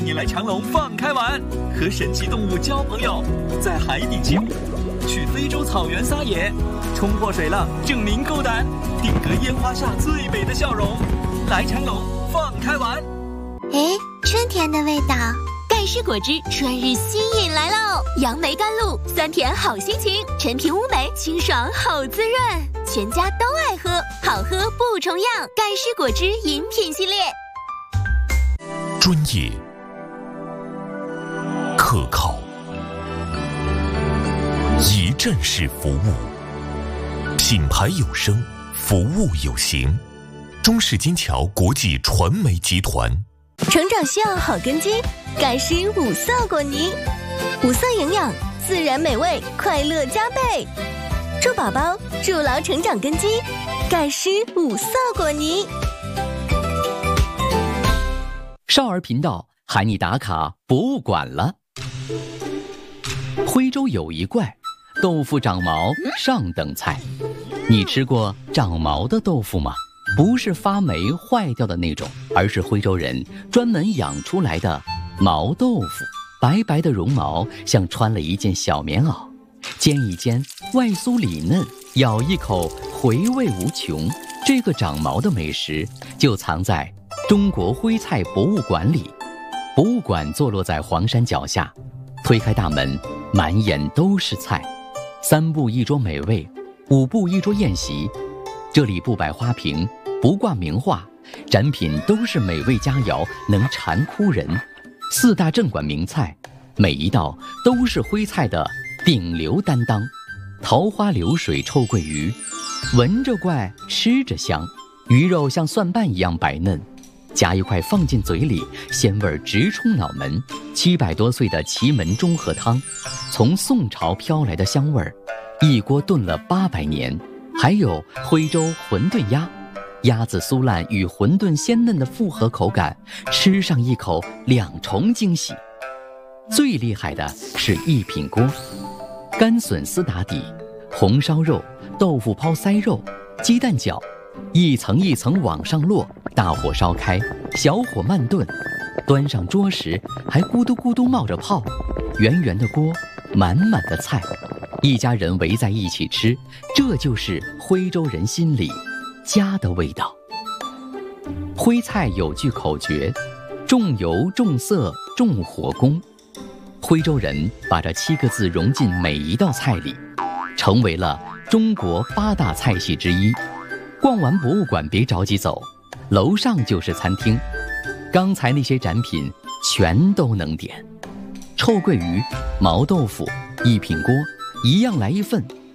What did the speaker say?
你来长隆放开玩，和神奇动物交朋友，在海底起舞，去非洲草原撒野，冲破水浪证明够胆，定格烟花下最美的笑容。来长隆放开玩。 哎，春天的味道。 盖世果汁春日新饮来喽！杨梅甘露，酸甜好心情，陈皮乌梅清爽好滋润，全家都爱喝，好喝不重样。盖世果汁饮品系列， 专业、可靠、一站式服务，品牌有声，服务有形。中式金桥国际传媒集团。 成长需要好根基，盖世五色果泥，五色营养，自然美味，快乐加倍。祝宝宝筑牢成长根基，盖世五色果泥。 少儿频道喊你打卡博物馆了。徽州有一怪，豆腐长毛上等菜。你吃过长毛的豆腐吗？不是发霉坏掉的那种，而是徽州人专门养出来的毛豆腐。白白的绒毛像穿了一件小棉袄，煎一煎，外酥里嫩，咬一口回味无穷。这个长毛的美食就藏在中国徽菜博物馆里。博物馆坐落在黄山脚下，推开大门，满眼都是菜。3步一桌美味，5步一桌宴席。这里不摆花瓶，不挂名画，展品都是美味佳肴，能馋哭人。4大镇馆名菜，每一道都是徽菜的顶流担当。桃花流水臭鳜鱼，闻着怪，吃着香，鱼肉像蒜瓣一样白嫩，夹一块放进嘴里，鲜味直冲脑门。700多岁的祁门中和汤，从宋朝飘来的香味儿，一锅炖了800年。还有徽州馄饨鸭，鸭子酥烂与馄饨鲜嫩的复合口感，吃上一口2重惊喜。最厉害的是一品锅，干笋丝打底，红烧肉、豆腐泡腮肉、鸡蛋饺，一层一层往上落，大火烧开，小火慢炖，端上桌时还咕嘟咕嘟冒着泡。圆圆的锅，满满的菜，一家人围在一起吃，这就是徽州人心里家的味道。徽菜有句口诀：重油重色重火功。徽州人把这7个字融进每一道菜里，成为了中国8大菜系之一。逛完博物馆别着急走，楼上就是餐厅，刚才那些展品全都能点。臭鳜鱼、毛豆腐、一品锅，一样来一份。